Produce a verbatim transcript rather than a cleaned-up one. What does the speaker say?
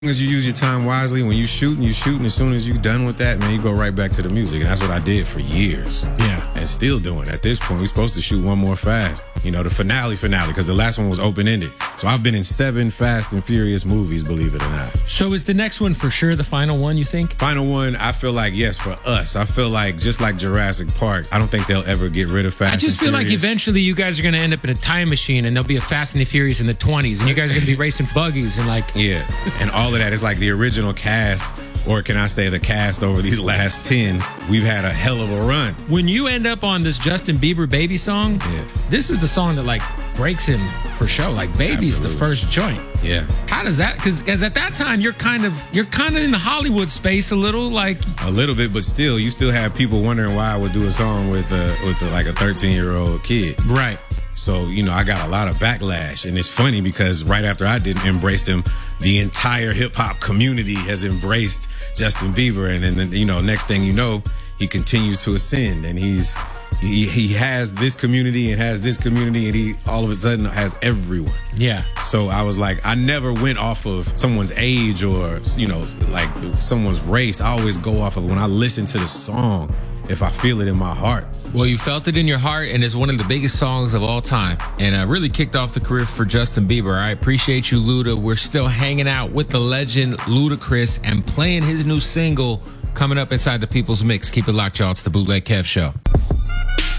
As you use your time wisely, when you shooting, you shooting. As soon as you done with that, man, you go right back to the music, and that's what I did for years. Yeah, and still doing. At this point, we're supposed to shoot one more Fast. You know, the finale, finale, because the last one was open ended. So I've been in seven Fast and Furious movies, believe it or not. So is the next one for sure the final one? You think? Final one, I feel like yes for us. I feel like just like Jurassic Park, I don't think they'll ever get rid of Fast. I just and feel Furious. like eventually you guys are going to end up in a time machine, and there'll be a Fast and the Furious in the twenties, and you guys are going to be racing buggies and like yeah, and all of that is like the original. Original cast, or can I say the cast over these last ten, we've had a hell of a run. When you end up on this Justin Bieber Baby song, yeah. this is the song that like breaks him for show. Like Baby's Absolutely. the first joint. Yeah. How does that? Because because at that time you're kind of you're kind of in the Hollywood space a little, like a little bit, but still you still have people wondering why I would do a song with a, with a, like a thirteen year old kid. Right. So, you know, I got a lot of backlash. And it's funny because right after I didn't embrace him, the entire hip hop community has embraced Justin Bieber. And then, you know, next thing you know, he continues to ascend. And he's he, he has this community and has this community. And he all of a sudden has everyone. Yeah. So I was like, I never went off of someone's age or, you know, like someone's race. I always go off of when I listen to the song, if I feel it in my heart. Well, you felt it in your heart, and it's one of the biggest songs of all time, and uh, really kicked off the career for Justin Bieber. I appreciate you, Luda. We're still hanging out with the legend Ludacris and playing his new single coming up inside the People's Mix. Keep it locked, y'all. It's the Bootleg Kev Show.